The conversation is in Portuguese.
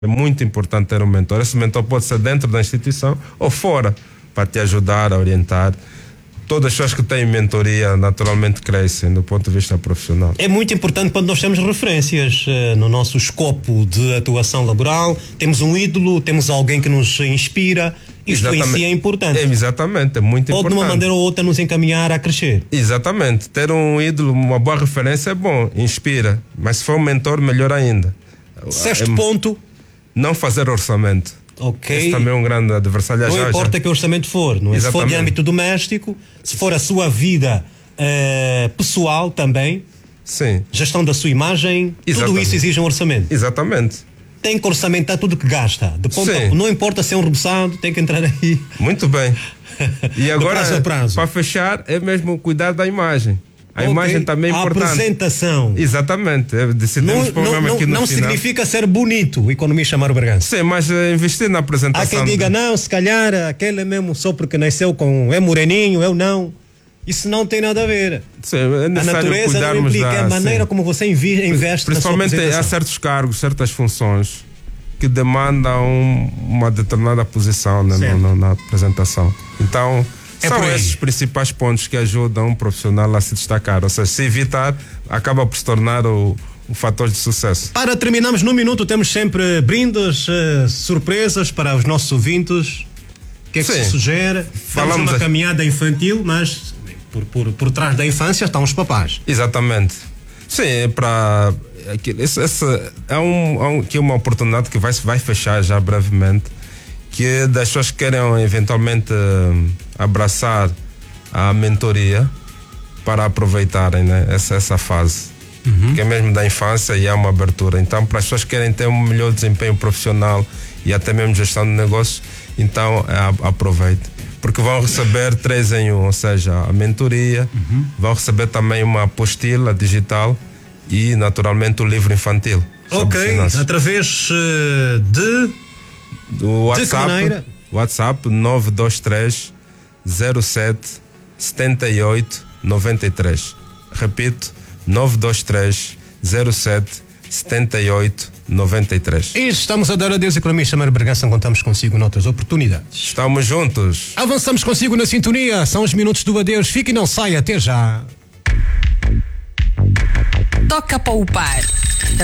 É muito importante ter um mentor. Esse mentor pode ser dentro da instituição ou fora, para te ajudar a orientar. Todas as pessoas que têm mentoria naturalmente crescem do ponto de vista profissional. É muito importante quando nós temos referências no nosso escopo de atuação laboral. Temos um ídolo, temos alguém que nos inspira. Isto em si é importante. Exatamente, é muito importante. Pode de uma maneira ou outra nos encaminhar a crescer. Exatamente. Ter um ídolo, uma boa referência é bom, inspira. Mas se for um mentor, melhor ainda. Sexto ponto. Não fazer orçamento. Ok. Esse também é um grande adversário. Não importa que orçamento for, não é? Se for de âmbito doméstico, se for a sua vida pessoal também, sim, gestão da sua imagem, tudo isso exige um orçamento. Exatamente. Tem que orçamentar tudo que gasta. Não importa se é um rebuçado, tem que entrar aí. Muito bem. E agora, prazo. para fechar, é mesmo cuidar da imagem. A imagem também é importante. A apresentação. Exatamente. Não significa ser bonito, o economista Mário Bragança. Sim, mas investir na apresentação. Há quem diga, não, se calhar aquele é mesmo só porque nasceu é moreninho, eu não. Isso não tem nada a ver. Sim, é necessário a natureza não implica a maneira como você investe. Principalmente há certos cargos, certas funções que demandam uma determinada posição, né, na apresentação. Então, são esses principais pontos que ajudam um profissional a se destacar. Ou seja, se evitar, acaba por se tornar um fator de sucesso. Para terminarmos num minuto, temos sempre brindes, surpresas para os nossos ouvintes. O que é que se sugere? Falamos uma caminhada infantil, mas por trás da infância estão os papás. Exatamente. Sim, para que é uma oportunidade que vai fechar já brevemente, que das pessoas que querem eventualmente abraçar a mentoria para aproveitarem, né, essa fase, que é mesmo da infância e é uma abertura. Então, para as pessoas que querem ter um melhor desempenho profissional e até mesmo gestão de negócios, então aproveite, porque vão receber 3 em 1, ou seja, a mentoria, vão receber também uma apostila digital e naturalmente o livro infantil. Ok, através do WhatsApp 923 07 78 93. Repito, 923 07 78 93. E estamos a dar adeus, economista Mário Bragança, contamos consigo noutras oportunidades. Estamos juntos. Avançamos consigo na sintonia, são os minutos do adeus. Fique e não saia, até já. Toca poupar.